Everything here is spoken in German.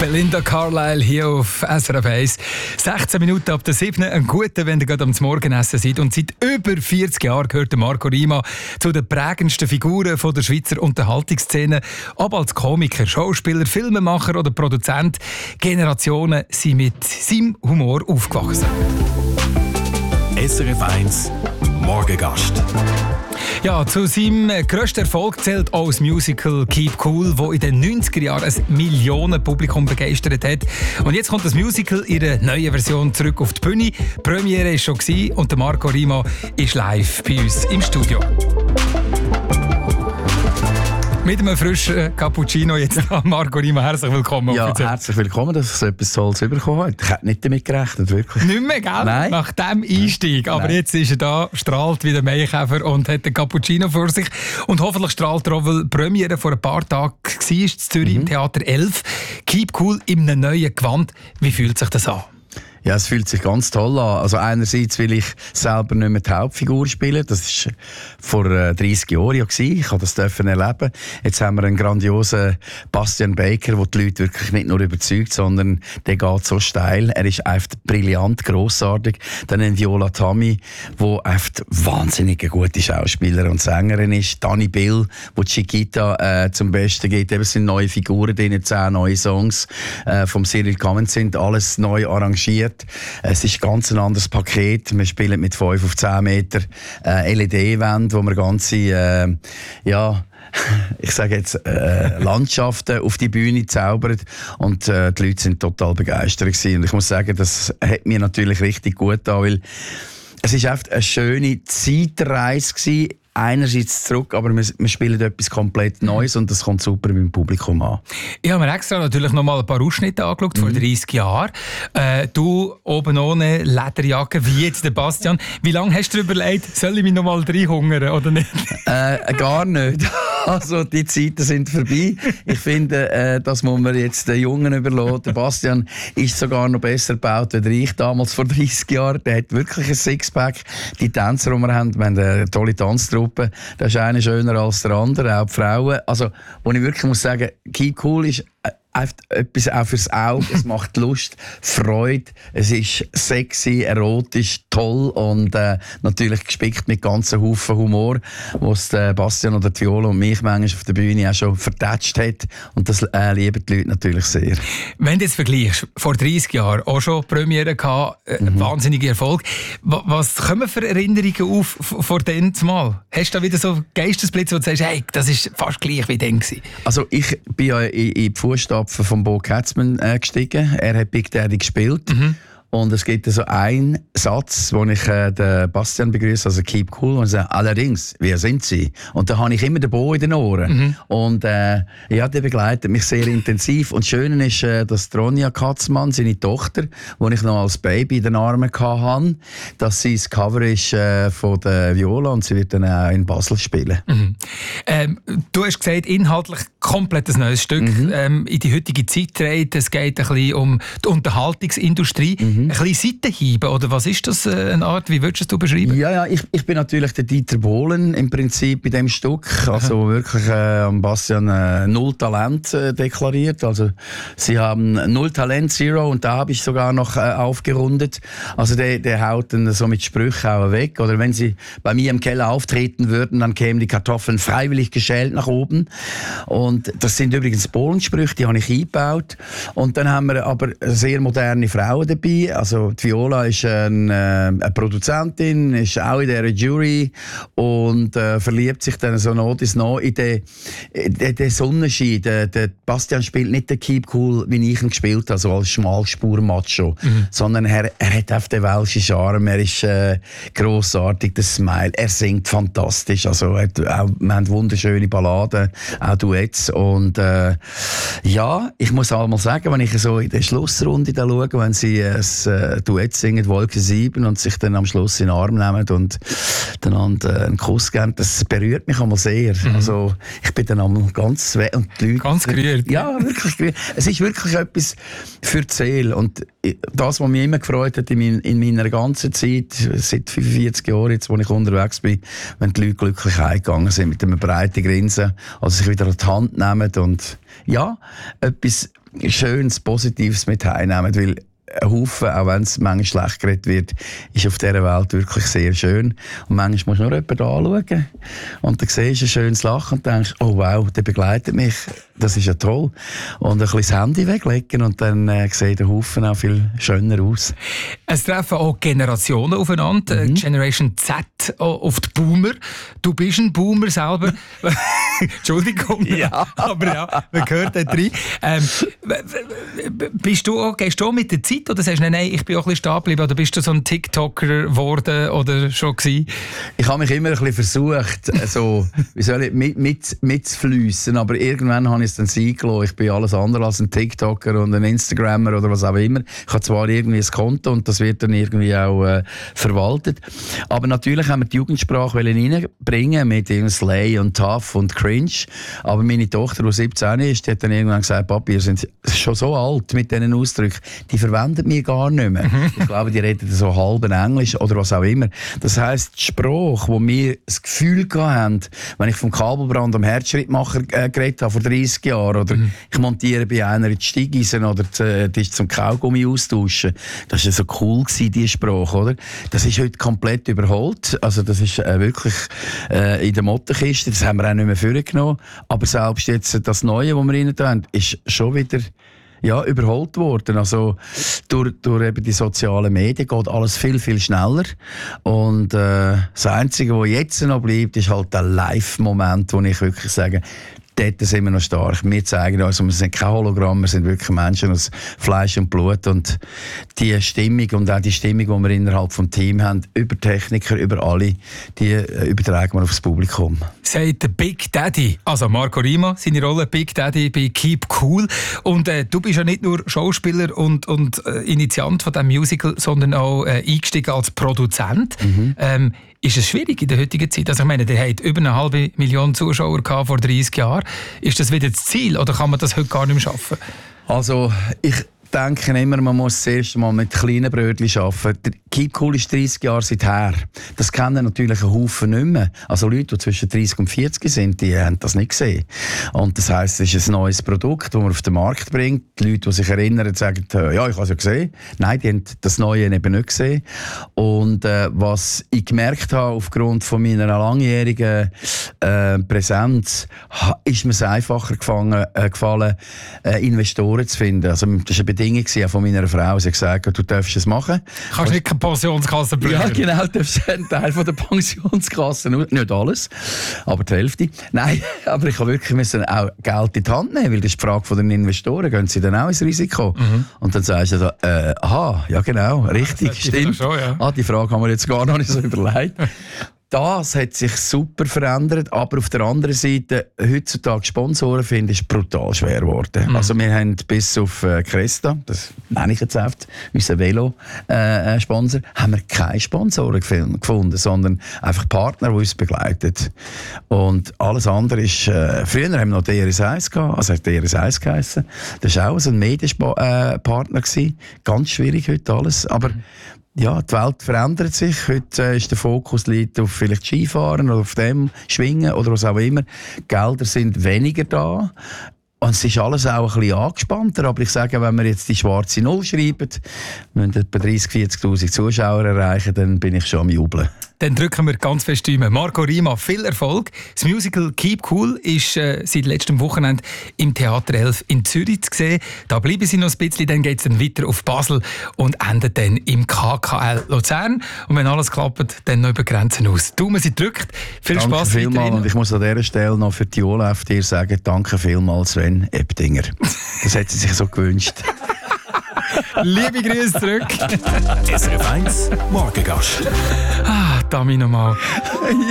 Belinda Carlisle hier auf SRF 1. 16 Minuten ab der 7. Ein guter, wenn ihr gerade am Morgenessen seid. Und seit über 40 Jahren gehört Marco Rima zu den prägendsten Figuren von der Schweizer Unterhaltungsszene. Ob als Komiker, Schauspieler, Filmemacher oder Produzent, Generationen sind mit seinem Humor aufgewachsen. SRF 1 Morgengast. Ja, zu seinem grössten Erfolg zählt auch das Musical «Keep Cool», das in den 90er Jahren ein Millionenpublikum begeistert hat. Und jetzt kommt das Musical in einer neuen Version zurück auf die Bühne. Die Premiere war schon und der Marco Rima ist live bei uns im Studio. Mit einem frischen Cappuccino jetzt Marco Rima, herzlich willkommen. Ja, herzlich willkommen, dass ich so etwas Tolles bekommen habe. Ich hätte nicht damit gerechnet, wirklich. Nicht mehr, gell? Nein. Nach dem Einstieg. Aber jetzt ist er da, strahlt wie der Maikäfer und hat den Cappuccino vor sich. Und hoffentlich strahlt er auch, weil die Premiere vor ein paar Tagen war, in Zürich im Theater 11. «Keep Cool» in einem neuen Gewand. Wie fühlt sich das an? Ja, es fühlt sich ganz toll an. Also einerseits will ich selber nicht mehr die Hauptfigur spielen. Das war vor 30 Jahren ja gewesen. Ich durfte das erleben. Jetzt haben wir einen grandiosen Bastian Baker, der die Leute wirklich nicht nur überzeugt, sondern der geht so steil. Er ist einfach brillant, grossartig. Dann ein Viola Tammy, die einfach wahnsinnig eine gute Schauspielerin und Sängerin ist. Dani Bill, die Chiquita zum Besten gibt. Es sind neue Figuren drin, 10 neue Songs vom Cyril Cummins sind alles neu arrangiert. Es ist ganz ein anderes Paket. Wir spielen mit 5 auf 10 Meter LED-Wände, wo wir ganze, ich sage jetzt, Landschaften auf die Bühne zaubern. Und die Leute sind total begeistert gewesen. Und ich muss sagen, das hat mir natürlich richtig gut getan, weil es ist einfach eine schöne Zeitreise gewesen. Einerseits zurück, aber wir spielen etwas komplett Neues und das kommt super beim Publikum an. Ich habe mir extra natürlich noch mal ein paar Ausschnitte angeschaut, vor 30 Jahren. Du oben ohne Lederjacke, wie jetzt der Bastian. Wie lange hast du dir überlegt, soll ich mich noch mal reinhungern oder nicht? Gar nicht. Also die Zeiten sind vorbei. Ich finde, das muss man jetzt den Jungen überlassen. Der Bastian ist sogar noch besser gebaut als ich damals vor 30 Jahren. Der hat wirklich ein Sixpack. Die Tänzer, die wir haben eine tolle Tanztruppe. Das ist einer schöner als der andere, auch die Frauen. Also, wo ich wirklich muss sagen, Keep Cool ist einfach etwas auch fürs Auge. Es macht Lust, Freude. Es ist sexy, erotisch, toll und natürlich gespickt mit ganzen Haufen Humor, was Bastian oder die Viola und mich manchmal auf der Bühne auch schon vertätscht hat. Und das lieben die Leute natürlich sehr. Wenn du jetzt vergleichst, vor 30 Jahren auch schon Premiere gehabt, wahnsinniger Erfolg. Was kommen für Erinnerungen auf vor dem Mal? Hast du da wieder so Geistesblitz, wo du sagst, hey, das ist fast gleich wie dann gewesen? Also ich bin ja in die Fußstapfen von Bo Katzmann gestiegen. Er hat Big Daddy gespielt. Und es gibt so einen Satz, wo ich den Bastian begrüße, also «Keep cool», und sage «Allerdings, wer sind Sie?» Und da habe ich immer den Bo in den Ohren. Und der begleitet mich sehr intensiv. Und das Schöne ist, dass Ronja Katzmann, seine Tochter, die ich noch als Baby in den Armen hatte, dass sie das Cover ist von der Viola und sie wird dann auch in Basel spielen. Du hast gesagt, inhaltlich komplett ein neues Stück. In die heutige Zeit dreht. Es geht ein bisschen um die Unterhaltungsindustrie. Ein bisschen Seitenhiebe, oder was ist das eine Art? Wie würdest du beschreiben? Ja, ich bin natürlich der Dieter Bohlen im Prinzip bei dem Stück. Also wirklich am Bastian null Talent deklariert. Also sie haben 0 Talent, 0, und da habe ich sogar noch aufgerundet. Also der haut dann so mit Sprüchen auch weg. Oder wenn sie bei mir im Keller auftreten würden, dann kämen die Kartoffeln freiwillig geschält nach oben. Und das sind übrigens Bohlensprüche, die habe ich eingebaut. Und dann haben wir aber sehr moderne Frauen dabei. Also die Viola ist eine Produzentin, ist auch in dieser Jury und verliebt sich dann so noch in den Sonnenschein. Der Bastian spielt nicht den Keep Cool, wie ich ihn gespielt habe, so als Schmalspur-Macho, sondern er hat auf den welschen Charme, er ist grossartig, der Smile, er singt fantastisch, also wir haben wunderschöne Balladen, auch Duets und ich muss auch mal sagen, wenn ich so in der Schlussrunde da schaue, wenn sie Duett singen, Wolke 7, und sich dann am Schluss in den Arm nehmen und einander einen Kuss geben, das berührt mich einmal sehr. Also ich bin dann einmal ganz und die Leute, ganz gerührt. Ja, wirklich gerührt. Es ist wirklich etwas für die Seele und das, was mich immer gefreut hat in meiner ganzen Zeit, seit 45 Jahren jetzt, wo ich unterwegs bin, wenn die Leute glücklich heimgegangen sind mit einem breiten Grinsen, also sich wieder an die Hand nehmen und ja, etwas Schönes, Positives mit heimnehmen, weil ein Haufen, auch wenn es manchmal schlecht geredet wird, ist auf dieser Welt wirklich sehr schön. Und manchmal musst du nur jemanden anschauen und dann siehst du ein schönes Lachen und denkst, oh wow, der begleitet mich, das ist ja toll. Und ein bisschen das Handy weglegen und dann sieht der Haufen auch viel schöner aus. Es treffen auch Generationen aufeinander, Generation Z auf die Boomer. Du bist ein Boomer selber. Entschuldigung, ja. Aber ja, man gehört da rein. Gehst du auch mit der Zeit oder sagst du, nein, ich bin auch ein bisschen stehen geblieben, oder bist du so ein TikToker geworden oder schon gewesen? Ich habe mich immer ein bisschen versucht, so, mitzufliessen, aber irgendwann habe ich es dann sein gelassen. Ich bin alles andere als ein TikToker und ein Instagrammer oder was auch immer. Ich habe zwar irgendwie ein Konto und das wird dann irgendwie auch verwaltet, aber natürlich haben wir die Jugendsprache reinbringen mit Slay und Tough und Cringe, aber meine Tochter, die 17 ist, die hat dann irgendwann gesagt, Papi, ihr seid schon so alt mit diesen Ausdrücken, die verwendet mir gar nicht mehr. Ich glaube, die reden so halben Englisch oder was auch immer. Das heisst, die Sprache, wo wir das Gefühl hatten, wenn ich vom Kabelbrand am Herzschrittmacher geredet habe vor 30 Jahren oder ich montiere bei einer die Steigeisen oder die zum Kaugummi austauschen, das war so cool gewesen, diese Sprache, oder? Das ist heute komplett überholt. Also das ist wirklich in der Mottenkiste, das haben wir auch nicht mehr vorgenommen. Aber selbst jetzt das Neue, was wir rein tun, ist schon wieder überholt worden. Also durch eben die sozialen Medien geht alles viel, viel schneller. Und das Einzige, was jetzt noch bleibt, ist halt der Live-Moment, wo ich wirklich sage, dort sind wir noch stark. Wir zeigen uns, wir sind kein Hologramm, wir sind wirklich Menschen aus Fleisch und Blut. Und die Stimmung und auch die Stimmung, die wir innerhalb des Teams haben, über Techniker, über alle, die übertragen wir aufs Publikum. Sagt der Big Daddy, also Marco Rima, seine Rolle Big Daddy bei Keep Cool. Und du bist ja nicht nur Schauspieler und Initiant von diesem Musical, sondern auch eingestiegen als Produzent. Ist es schwierig in der heutigen Zeit? Also ich meine, der hat über 500 000 Zuschauer gehabt vor 30 Jahren. Ist das wieder das Ziel oder kann man das heute gar nicht mehr schaffen? Also ich denke immer, man muss das erste Mal mit kleinen Brötchen arbeiten. Keep Cool ist 30 Jahre seither. Das kennen natürlich ein Haufen nicht mehr. Also Leute, die zwischen 30 und 40 sind, die haben das nicht gesehen. Und das heisst, es ist ein neues Produkt, das man auf den Markt bringt. Die Leute, die sich erinnern, sagen, ja, ich habe es ja gesehen. Nein, die haben das Neue eben nicht gesehen. Und was ich gemerkt habe, aufgrund von meiner langjährigen Präsenz, ist mir es einfacher gefallen, Investoren zu finden. Also, das ist eine Bedingung von meiner Frau. Sie hat gesagt, du darfst es machen. Kannst nicht keine Pensionskasse blöden. Ja, genau, du darfst einen Teil von der Pensionskasse, nicht alles, aber die Hälfte. Nein, aber ich habe wirklich auch Geld in die Hand nehmen, weil das ist die Frage von den Investoren, gehen sie dann auch ins Risiko? Und dann sagst du so, aha, ja genau, richtig, stimmt. Schon, ja. Die Frage haben wir jetzt gar noch nicht so überlegt. Das hat sich super verändert, aber auf der anderen Seite, heutzutage Sponsoren finden, ist brutal schwer geworden. Also wir haben bis auf Cresta, das nenne ich jetzt oft, unser Velo-Sponsor, haben wir keine Sponsoren gefunden, sondern einfach Partner, die uns begleiten. Und alles andere ist, früher haben wir noch DRS1 gehabt, also hat DRS1 geheissen. Das war auch so ein Medienpartner gewesen. Ganz schwierig heute alles, aber ja, die Welt verändert sich. Heute ist der Fokus liegt auf vielleicht Skifahren oder auf dem Schwingen oder was auch immer. Gelder sind weniger da. Und es ist alles auch ein bisschen angespannter. Aber ich sage, wenn wir jetzt die schwarze Null schreiben, wenn wir etwa 30.000, 40.000 Zuschauer erreichen, dann bin ich schon am Jubeln. Dann drücken wir ganz fest die Daumen. Marco Rima, viel Erfolg. Das Musical Keep Cool ist seit letztem Wochenende im Theater 11 in Zürich zu sehen. Da bleiben sie noch ein bisschen, dann geht es dann weiter auf Basel und endet dann im KKL Luzern. Und wenn alles klappt, dann noch über Grenzen aus. Daumen sind gedrückt. Viel Spass weiterhin. Und ich muss an dieser Stelle noch für die OLF dir sagen, danke vielmals, Sven Ebdinger. Das hat sie sich so gewünscht. Liebe Grüße zurück. SRF 1 Morgengast. Dami nochmal.